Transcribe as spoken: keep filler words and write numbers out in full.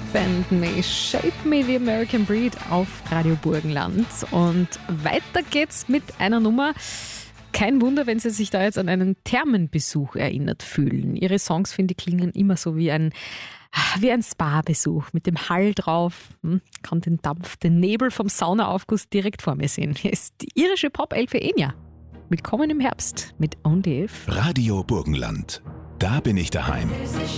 Band Me, Shape Me the American Breed auf Radio Burgenland. Und weiter geht's mit einer Nummer. Kein Wunder, wenn Sie sich da jetzt an einen Thermenbesuch erinnert fühlen. Ihre Songs, finde ich, klingen immer so wie ein, wie ein Spa-Besuch mit dem Hall drauf. Hm, kann den Dampf, den Nebel vom Saunaaufguss direkt vor mir sehen. Hier ist die irische Pop-Elfe Enya. Willkommen im Herbst mit Only If. Radio Burgenland. Da bin ich daheim.